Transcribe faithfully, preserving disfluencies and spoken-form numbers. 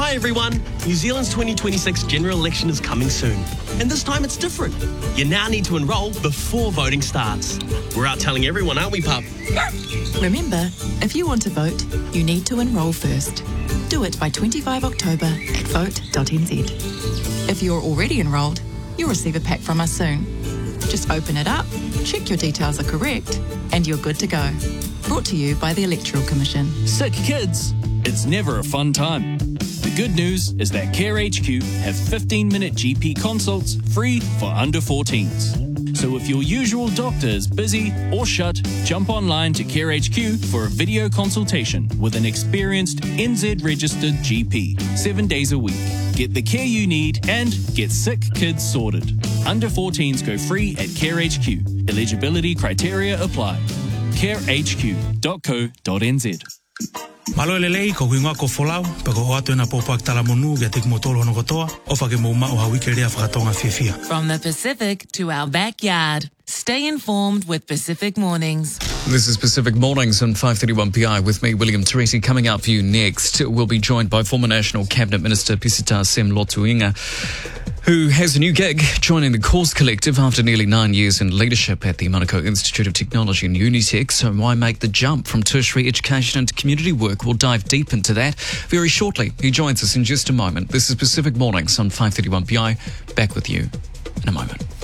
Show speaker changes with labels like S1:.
S1: Hi everyone, New Zealand's twenty twenty-six general election is coming soon. And this time it's different. You now need to enrol before voting starts. We're out telling everyone, aren't we, pup?
S2: Remember, if you want to vote, you need to enrol first. Do it by twenty-fifth of October at vote dot n z. If you're already enrolled, you'll receive a pack from us soon. Just open it up, check your details are correct, and you're good to go. Brought to you by the Electoral Commission.
S3: Sick kids, it's never a fun time. The good news is that Care H Q have fifteen minute G P consults free for under fourteens. So if your usual doctor is busy or shut, jump online to Care H Q for a video consultation with an experienced N Z-registered G P, seven days a week. Get the care you need and get sick kids sorted. Under fourteens go free at Care H Q. Eligibility criteria apply. care h q dot co dot n z.
S4: Malo lelei ko kuinga ko folau pa ko atu na popak tala monu ge tik motolo no kotoa o fa ke mo ma o hawike rea whakatonga fifia.
S5: From the Pacific to our backyard. Stay informed with Pacific Mornings.
S6: This is Pacific Mornings on five thirty-one P I with me, William Teresi. Coming up for you next, we'll be joined by former National Cabinet Minister Pisita Sem-Lotuinga, who has a new gig joining the Cause Collective after nearly nine years in leadership at the Manukau Institute of Technology and Unitec. So why make the jump from tertiary education into community work? We'll dive deep into that very shortly. He joins us in just a moment. This is Pacific Mornings on five thirty-one P I. Back with you in a moment.